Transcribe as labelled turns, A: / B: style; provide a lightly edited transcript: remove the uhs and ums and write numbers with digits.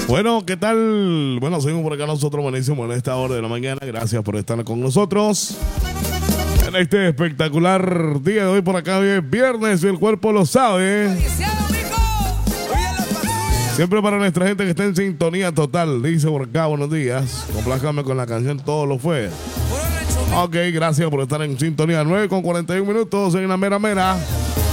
A: Bueno, ¿qué tal? Bueno, seguimos por acá nosotros, buenísimo, en esta hora de la mañana. Gracias por estar con nosotros en este espectacular día de hoy. Por acá hoy es viernes y el cuerpo lo sabe. Siempre para nuestra gente que está en sintonía total. Dice por acá, buenos días. Complájame con la canción Todo lo fue. Ok, gracias por estar en sintonía. 9:41 en la mera mera.